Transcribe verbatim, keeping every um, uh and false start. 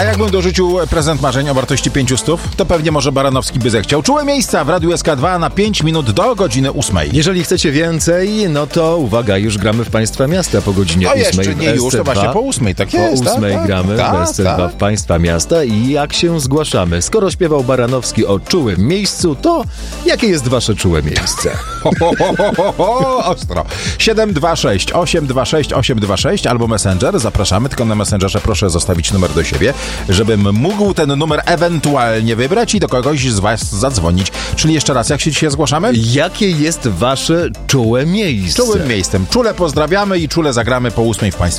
A jakbym dorzucił prezent marzeń o wartości pięciu stów, to pewnie może Baranowski by zechciał. Czułe miejsca w Radiu S K dwa na pięć minut do godziny ósmej. Jeżeli chcecie więcej, no to uwaga, już gramy w Państwa Miasta po godzinie No ósmej. jeszcze nie już, to właśnie po ósmej, tak jest. Po ósmej tak, gramy tak, w S C dwa tak. w Państwa Miasta i jak się zgłaszamy? Skoro śpiewał Baranowski o czułym miejscu, to jakie jest Wasze czułe miejsce? Ho, ho, ho, ho, ho, ho, ostro. siedem dwa sześć osiem dwa sześć osiem dwa sześć albo Messenger. Zapraszamy, tylko na Messengerze proszę zostawić numer do siebie, żebym mógł ten numer ewentualnie wybrać i do kogoś z Was zadzwonić. Czyli jeszcze raz, jak się dzisiaj zgłaszamy? Jakie jest Wasze czułe miejsce? Czułym miejscem. Czule pozdrawiamy i czule zagramy po ósmej w Państwa